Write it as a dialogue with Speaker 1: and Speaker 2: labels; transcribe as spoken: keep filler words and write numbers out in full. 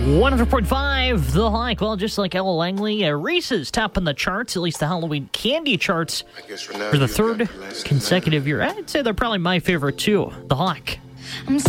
Speaker 1: one hundred point five, The Hike. Well, just like Ella Langley, uh, Reese's topping the charts, at least the Halloween candy charts, for the third consecutive year. I'd say they're probably my favorite, too. The Hike. I'm